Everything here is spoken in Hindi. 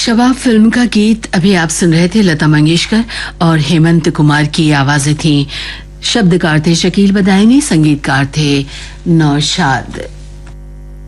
शबाब फिल्म का गीत अभी आप सुन रहे थे। लता मंगेशकर और हेमंत कुमार की आवाजें थीं। शब्दकार थे शकील बदायूनी, संगीतकार थे नौशाद।